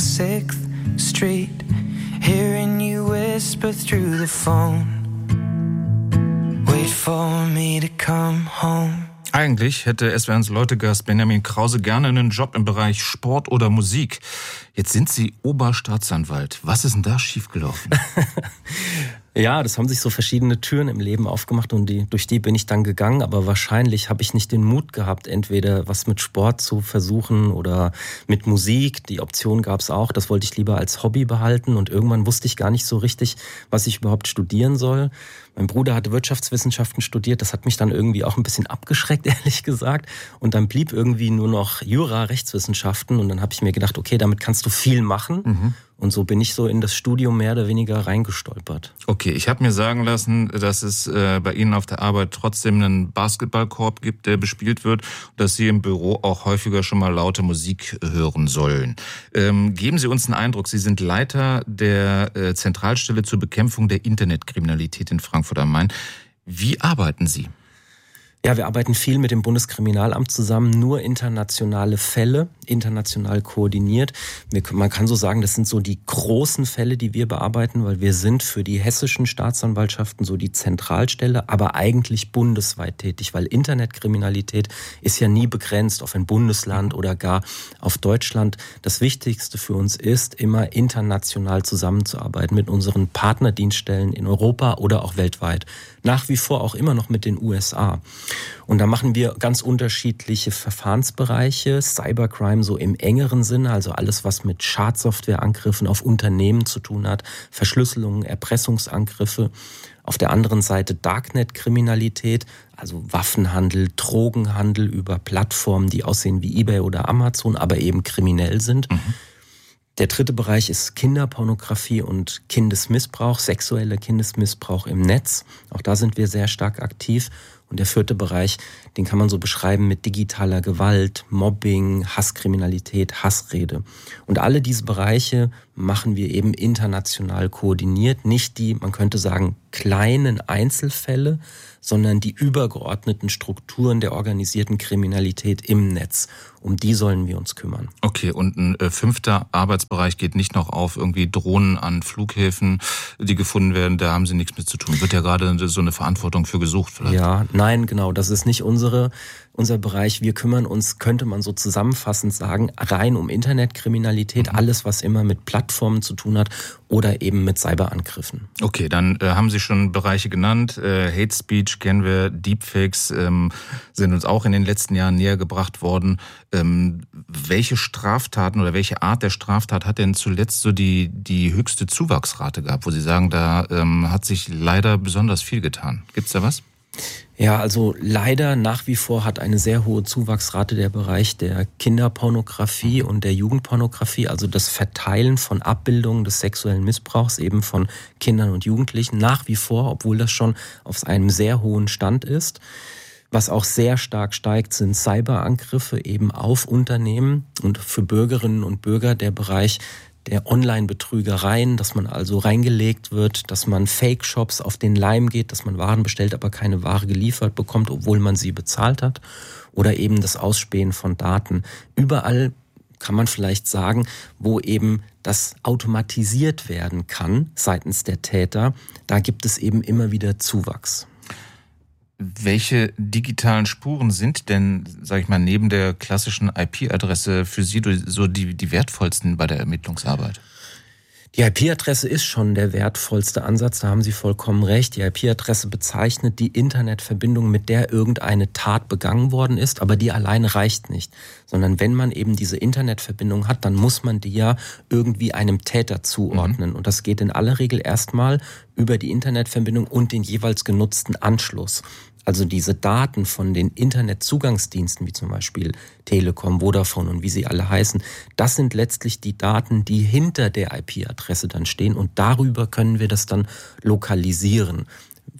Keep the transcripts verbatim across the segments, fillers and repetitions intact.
sixth Street, hearing you whisper through the phone. Wait for me to come home. Eigentlich hätte S W R eins Leute-Gast Benjamin Krause gerne einen Job im Bereich Sport oder Musik. Jetzt sind Sie Oberstaatsanwalt. Was ist denn da schiefgelaufen? Ja, das haben sich so verschiedene Türen im Leben aufgemacht und die, durch die bin ich dann gegangen. Aber wahrscheinlich habe ich nicht den Mut gehabt, entweder was mit Sport zu versuchen oder mit Musik. Die Option gab es auch. Das wollte ich lieber als Hobby behalten. Und irgendwann wusste ich gar nicht so richtig, was ich überhaupt studieren soll. Mein Bruder hatte Wirtschaftswissenschaften studiert. Das hat mich dann irgendwie auch ein bisschen abgeschreckt, ehrlich gesagt. Und dann blieb irgendwie nur noch Jura, Rechtswissenschaften. Und dann habe ich mir gedacht, okay, damit kannst du viel machen. Mhm. Und so bin ich so in das Studium mehr oder weniger reingestolpert. Okay, ich habe mir sagen lassen, dass es äh, bei Ihnen auf der Arbeit trotzdem einen Basketballkorb gibt, der bespielt wird, und dass Sie im Büro auch häufiger schon mal laute Musik hören sollen. Ähm, geben Sie uns einen Eindruck. Sie sind Leiter der äh, Zentralstelle zur Bekämpfung der Internetkriminalität in Frankfurt am Main. Wie arbeiten Sie? Ja, wir arbeiten viel mit dem Bundeskriminalamt zusammen, nur internationale Fälle, international koordiniert. Wir, man kann so sagen, das sind so die großen Fälle, die wir bearbeiten, weil wir sind für die hessischen Staatsanwaltschaften so die Zentralstelle, aber eigentlich bundesweit tätig, weil Internetkriminalität ist ja nie begrenzt auf ein Bundesland oder gar auf Deutschland. Das Wichtigste für uns ist, immer international zusammenzuarbeiten mit unseren Partnerdienststellen in Europa oder auch weltweit. Nach wie vor auch immer noch mit den U S A. Und da machen wir ganz unterschiedliche Verfahrensbereiche, Cybercrime so im engeren Sinne, also alles, was mit Schadsoftwareangriffen auf Unternehmen zu tun hat, Verschlüsselungen, Erpressungsangriffe. Auf der anderen Seite Darknet-Kriminalität, also Waffenhandel, Drogenhandel über Plattformen, die aussehen wie eBay oder Amazon, aber eben kriminell sind. Mhm. Der dritte Bereich ist Kinderpornografie und Kindesmissbrauch, sexueller Kindesmissbrauch im Netz. Auch da sind wir sehr stark aktiv. Und der vierte Bereich, den kann man so beschreiben mit digitaler Gewalt, Mobbing, Hasskriminalität, Hassrede. Und alle diese Bereiche machen wir eben international koordiniert. Nicht die, man könnte sagen, kleinen Einzelfälle, sondern die übergeordneten Strukturen der organisierten Kriminalität im Netz. Um die sollen wir uns kümmern. Okay, und ein äh, fünfter Arbeitsbereich geht nicht noch auf irgendwie Drohnen an Flughäfen, die gefunden werden, da haben Sie nichts mit zu tun. Wird ja gerade so eine Verantwortung für gesucht vielleicht? Ja, nein, genau, das ist nicht unsere, unser Bereich. Wir kümmern uns, könnte man so zusammenfassend sagen, rein um Internetkriminalität, mhm. alles, was immer mit Plattformen zu tun hat oder eben mit Cyberangriffen. Okay, dann äh, haben Sie schon Bereiche genannt. Äh, Hate Speech kennen wir, Deepfakes ähm, sind uns auch in den letzten Jahren näher gebracht worden. Ähm, welche Straftaten oder welche Art der Straftat hat denn zuletzt so die, die höchste Zuwachsrate gehabt, wo Sie sagen, da ähm, hat sich leider besonders viel getan? Gibt's da was? Ja, also leider nach wie vor hat eine sehr hohe Zuwachsrate der Bereich der Kinderpornografie und der Jugendpornografie, also das Verteilen von Abbildungen des sexuellen Missbrauchs eben von Kindern und Jugendlichen nach wie vor, obwohl das schon auf einem sehr hohen Stand ist. Was auch sehr stark steigt, sind Cyberangriffe eben auf Unternehmen und für Bürgerinnen und Bürger der Bereich der Online-Betrügereien, dass man also reingelegt wird, dass man Fake-Shops auf den Leim geht, dass man Waren bestellt, aber keine Ware geliefert bekommt, obwohl man sie bezahlt hat. Oder eben das Ausspähen von Daten. Überall kann man vielleicht sagen, wo eben das automatisiert werden kann seitens der Täter, da gibt es eben immer wieder Zuwachs. Welche digitalen Spuren sind denn, sage ich mal, neben der klassischen I P-Adresse für Sie so die, die wertvollsten bei der Ermittlungsarbeit? Die I P-Adresse ist schon der wertvollste Ansatz, da haben Sie vollkommen recht. Die I P-Adresse bezeichnet die Internetverbindung, mit der irgendeine Tat begangen worden ist, aber die alleine reicht nicht. Sondern wenn man eben diese Internetverbindung hat, dann muss man die ja irgendwie einem Täter zuordnen. Mhm. Und das geht in aller Regel erstmal über die Internetverbindung und den jeweils genutzten Anschluss. Also diese Daten von den Internetzugangsdiensten, wie zum Beispiel Telekom, Vodafone und wie sie alle heißen, das sind letztlich die Daten, die hinter der I P-Adresse dann stehen und darüber können wir das dann lokalisieren.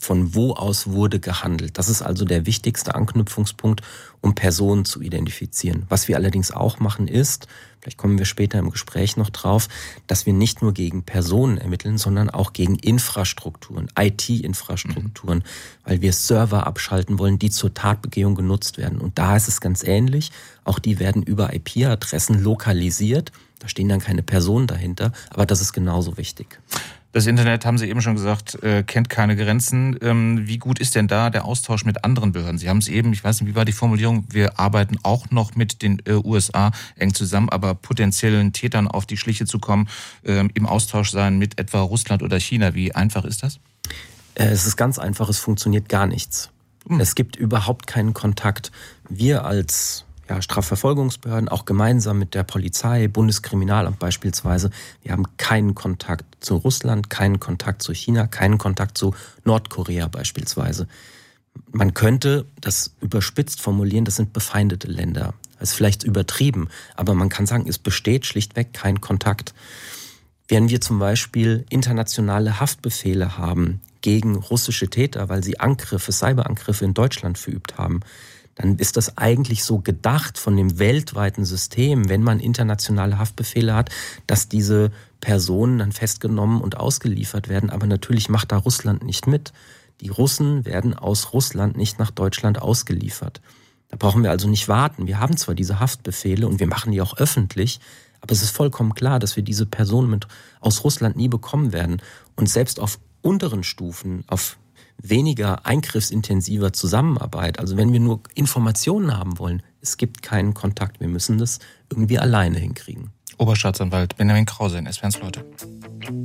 von wo aus wurde gehandelt. Das ist also der wichtigste Anknüpfungspunkt, um Personen zu identifizieren. Was wir allerdings auch machen ist, vielleicht kommen wir später im Gespräch noch drauf, dass wir nicht nur gegen Personen ermitteln, sondern auch gegen Infrastrukturen, I T-Infrastrukturen, mhm. weil wir Server abschalten wollen, die zur Tatbegehung genutzt werden. Und da ist es ganz ähnlich. Auch die werden über I P-Adressen lokalisiert. Da stehen dann keine Personen dahinter, aber das ist genauso wichtig. Das Internet, haben Sie eben schon gesagt, äh, kennt keine Grenzen. Ähm, wie gut ist denn da der Austausch mit anderen Behörden? Sie haben es eben, ich weiß nicht, wie war die Formulierung, wir arbeiten auch noch mit den äh, U S A eng zusammen, aber potenziellen Tätern auf die Schliche zu kommen, äh, im Austausch sein mit etwa Russland oder China, wie einfach ist das? Äh, es ist ganz einfach, es funktioniert gar nichts. Hm. Es gibt überhaupt keinen Kontakt. Wir als Ja, Strafverfolgungsbehörden, auch gemeinsam mit der Polizei, Bundeskriminalamt beispielsweise. Wir haben keinen Kontakt zu Russland, keinen Kontakt zu China, keinen Kontakt zu Nordkorea beispielsweise. Man könnte das überspitzt formulieren, das sind befeindete Länder. Das ist vielleicht übertrieben, aber man kann sagen, es besteht schlichtweg kein Kontakt. Wenn wir zum Beispiel internationale Haftbefehle haben gegen russische Täter, weil sie Angriffe, Cyberangriffe in Deutschland verübt haben, dann ist das eigentlich so gedacht von dem weltweiten System, wenn man internationale Haftbefehle hat, dass diese Personen dann festgenommen und ausgeliefert werden. Aber natürlich macht da Russland nicht mit. Die Russen werden aus Russland nicht nach Deutschland ausgeliefert. Da brauchen wir also nicht warten. Wir haben zwar diese Haftbefehle und wir machen die auch öffentlich, aber es ist vollkommen klar, dass wir diese Personen mit aus Russland nie bekommen werden. Und selbst auf unteren Stufen, auf weniger eingriffsintensiver Zusammenarbeit, also wenn wir nur Informationen haben wollen, es gibt keinen Kontakt, wir müssen das irgendwie alleine hinkriegen. Oberstaatsanwalt Benjamin Krause in S W R eins Leute.